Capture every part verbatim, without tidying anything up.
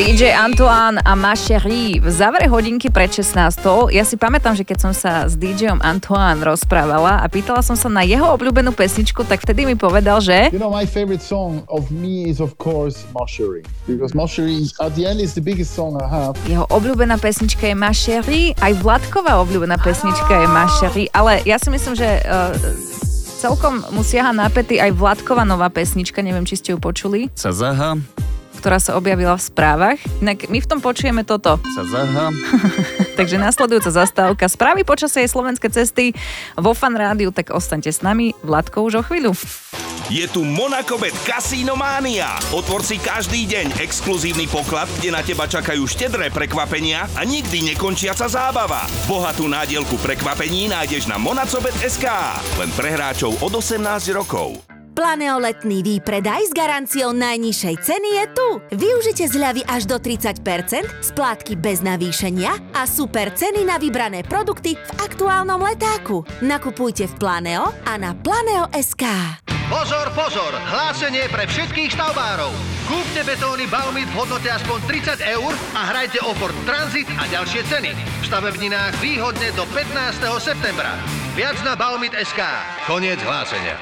dý džej Antoine a Ma Chérie v závere hodinky pred šestnástou. Ja si pamätám, že keď som sa s dý džejom Antoine rozprávala a pýtala som sa na jeho obľúbenú pesničku, tak vtedy mi povedal, že You know, my favorite song of me is of course Ma Chérie. Because Ma Chérie at the end is the biggest song I have. Jeho obľúbená pesnička je Ma Chérie, aj Vladková obľúbená pesnička je Ma Chérie, ale ja si myslím, že uh, celkom mu siaha na päty aj Vladková nová pesnička, neviem, či ste ju počuli. Sazaha. Ktorá sa objavila v správach. Inak my v tom počujeme toto. Sazaha. Takže nasledujúca zastávka. Správy počasia aj slovenské cesty vo Fan Rádiu, tak ostaňte s nami. Vladko už o chvíľu. Je tu Monakobet Casino Mania. Otvor si každý deň exkluzívny poklad, kde na teba čakajú štedré prekvapenia a nikdy nekončiaca zábava. Bohatú nádielku prekvapení nájdeš na monacobet bodka es ká. Len pre hráčov od osemnásť rokov. Planeoletný výpredaj s garanciou najnižšej ceny je tu. Využite zľavy až do tridsať percent, splátky bez navýšenia a super ceny na vybrané produkty v aktuálnom letáku. Nakupujte v Planeo a na planeo bodka es ká. Pozor, pozor! Hlásenie pre všetkých stavbárov. Kúpte betóny Baumit v hodnote aspoň tridsať eur a hrajte o Ford Transit a ďalšie ceny. V stavebninách výhodne do pätnásteho septembra. Viac na baumit bodka es ká. Koniec hlásenia.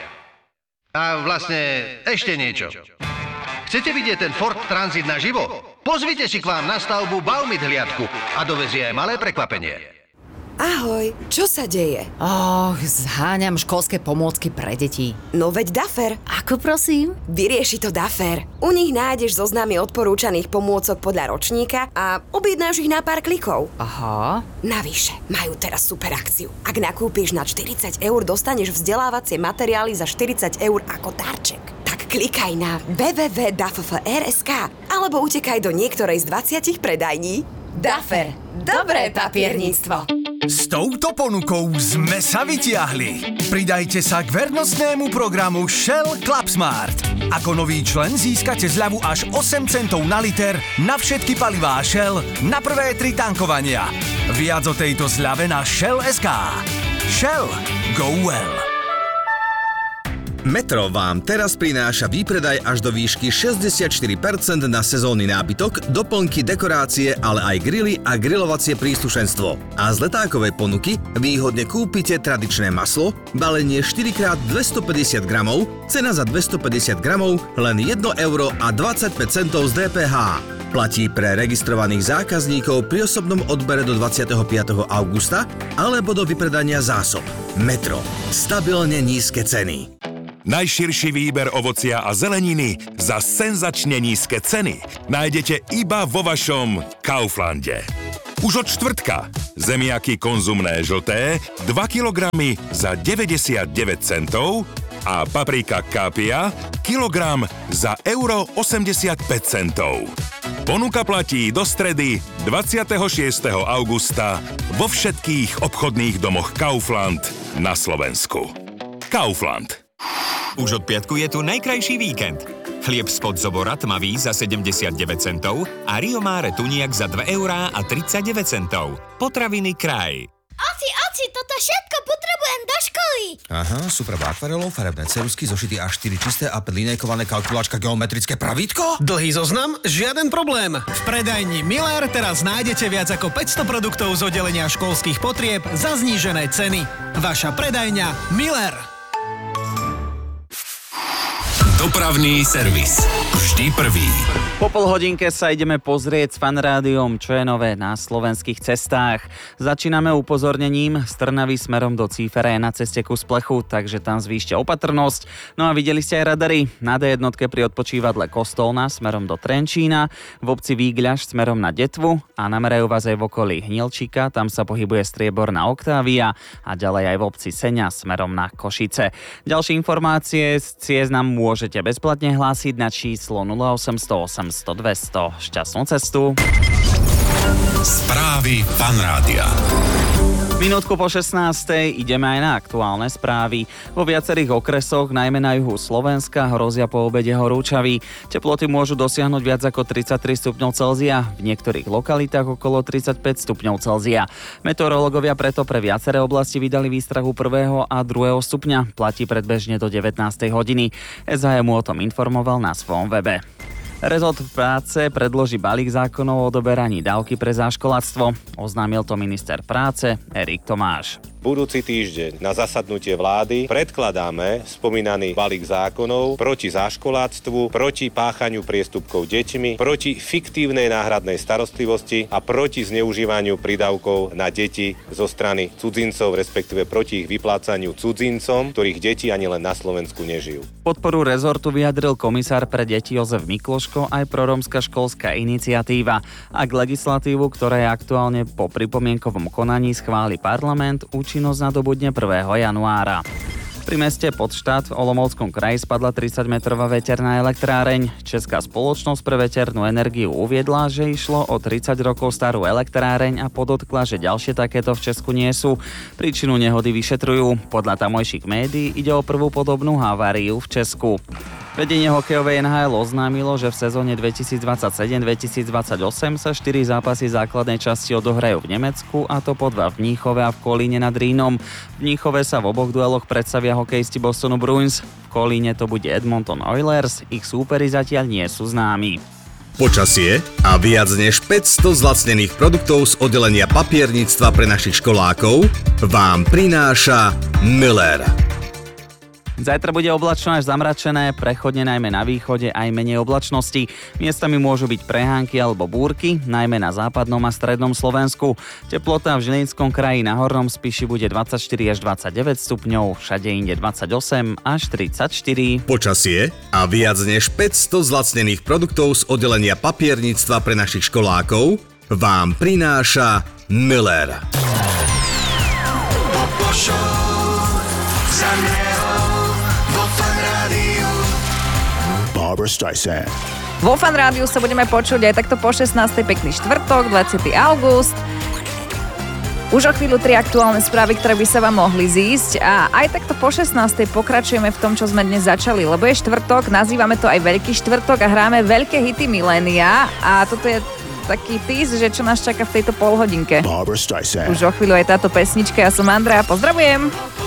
A vlastne ešte niečo. Chcete vidieť ten Ford Transit naživo? Pozvite si k vám na stavbu Baumit hliadku a dovezie aj malé prekvapenie. Ahoj, čo sa deje? Och, zháňam školské pomôcky pre deti. No veď Dafer. Ako prosím? Vyrieši to Dafer. U nich nájdeš zoznamy odporúčaných pomôcok podľa ročníka a objednáš ich na pár klikov. Aha. Navyše, majú teraz super akciu. Ak nakúpiš na štyridsať eur, dostaneš vzdelávacie materiály za štyridsať eur ako darček. Tak klikaj na w w w bodka dafer bodka es ká alebo utekaj do niektorej z dvadsiatich predajní. Dafer. Dobré papierníctvo. S touto ponukou sme sa vytiahli. Pridajte sa k vernostnému programu Shell Clubsmart. Ako nový člen získate zľavu až osem centov na liter na všetky palivá Shell na prvé tri tankovania. Viac o tejto zľave na Shell bodka es ká. Shell. Go well. Metro vám teraz prináša výpredaj až do výšky šesťdesiatštyri percent na sezónny nábytok, doplnky, dekorácie, ale aj grily a grilovacie príslušenstvo. A z letákovej ponuky výhodne kúpite tradičné maslo, balenie štyri krát dvestopäťdesiat gramov, cena za dvestopäťdesiat gramov len jedno euro a dvadsaťpäť centov z dé pé há. Platí pre registrovaných zákazníkov pri osobnom odbere do dvadsiateho piateho augusta alebo do vypredania zásob. Metro. Stabilne nízke ceny. Najširší výber ovocia a zeleniny za senzačne nízke ceny nájdete iba vo vašom Kauflande. Už od štvrtka zemiaky konzumné žlté dva kilogramy za deväťdesiatdeväť centov a paprika Capia kilogram za euro osemdesiatpäť centov. Ponuka platí do stredy dvadsiateho šiesteho augusta vo všetkých obchodných domoch Kaufland na Slovensku. Kaufland. Už od piatku je tu najkrajší víkend. Chlieb spod Zobora tmavý za sedemdesiatdeväť centov a Rio Mare tuniak za dva eurá a tridsaťdeväť centov. Potraviny Kraj. Oci, oci, toto všetko potrebujem do školy. Aha, super akvarelov, farebné ceruzky, zošity á štyri čisté a päť linejkované, kalkulačka, geometrické pravítko? Dlhý zoznam? Žiaden problém. V predajni Miller teraz nájdete viac ako päťsto produktov z oddelenia školských potrieb za znížené ceny. Vaša predajňa Miller. Dopravný servis. Vždy prvý. Po pol hodinke sa ideme pozrieť s Fan Rádiom, čo je nové na slovenských cestách. Začíname upozornením. Z Trnavy smerom do Cífera je na ceste kus plechu, takže tam zvýšte opatrnosť. No a videli ste aj radary. Na dé jedna pri odpočívadle Kostolná smerom do Trenčína, v obci Vígľaš smerom na Detvu a namerajú vás aj v okolí Hnilčíka, tam sa pohybuje strieborná Octavia a ďalej aj v obci Seňa smerom na Košice. Ďalšie informácie z ciest nám môžete bezplatne hlásiť na číslo nula osemsto osemsto dvesto. Šťastnú cestu. Správy Fan Rádia. Minútku po šestnástej ideme aj na aktuálne správy. Vo viacerých okresoch, najmä na juhu Slovenska, hrozia po obede horúčavy. Teploty môžu dosiahnuť viac ako tridsaťtri stupňov Celzia, v niektorých lokalitách okolo tridsaťpäť stupňov Celzia. Meteorológovia preto pre viaceré oblasti vydali výstrahu prvého a druhého stupňa. Platí predbežne do devätnástej hodiny. es há em o tom informoval na svojom webe. Rezort práce predloží balík zákonov o odoberaní dávky pre záškoláctvo. Oznámil to minister práce Erik Tomáš. Budúci týždeň na zasadnutie vlády predkladáme spomínaný balík zákonov proti záškoláctvu, proti páchaniu priestupkov deťmi, proti fiktívnej náhradnej starostlivosti a proti zneužívaniu prídavkov na deti zo strany cudzincov, respektíve proti ich vyplácaniu cudzincom, ktorých deti ani len na Slovensku nežijú. Podporu rezortu vyjadril komisár pre deti Jozef Mikloško aj prorómska školská iniciatíva. Ak legislatívu, ktorá je aktuálne po pripomienkovom konaní, schváli parlament, účinnosť nadobudne prvého januára. Pri meste Podštát v Olomouckom kraji spadla tridsaťmetrová veterná elektráreň. Česká spoločnosť pre veternú energiu uviedla, že išlo o tridsať rokov starú elektráreň a podotkla, že ďalšie takéto v Česku nie sú. Príčinu nehody vyšetrujú. Podľa tamojších médií ide o prvú podobnú haváriu v Česku. Vedenie hokejovej en há el oznámilo, že v sezóne dvetisícdvadsaťsedem dvetisícdvadsaťosem sa štyri zápasy základnej časti odohrajú v Nemecku, a to po dva v Mníchove a v Kolíne nad Rínom. V Mníchove sa v oboch dueloch predstavia hokejisti Bostonu Bruins. V Kolíne to bude Edmonton Oilers, ich súperi zatiaľ nie sú známi. Počasie a viac než päťsto zlacnených produktov z oddelenia papierníctva pre našich školákov vám prináša Müller. Zajtra bude oblačno až zamračené, prechodne najmä na východe aj menej oblačnosti. Miestami môžu byť prehánky alebo búrky, najmä na západnom a strednom Slovensku. Teplota v Žilinskom kraji na Hornom Spiši bude dvadsaťštyri až dvadsaťdeväť stupňov, všade inde dvadsaťosem až tridsaťštyri. Počasie a viac než päťsto zlacnených produktov z oddelenia papierníctva pre našich školákov vám prináša Müller. Vo Fan Rádiu sa budeme počuť aj takto po šestnástej. Pekný štvrtok, dvadsiateho augusta. Už o chvíľu tri aktuálne správy, ktoré by sa vám mohli zísť, a aj takto po šestnástej pokračujeme v tom, čo sme dnes začali, lebo je štvrtok, nazývame to aj Veľký štvrtok a hráme veľké hity milénia, a toto je taký tease, že čo nás čaká v tejto polhodinke. Už o chvíľu aj táto pesnička, ja som Andrea, pozdravujem.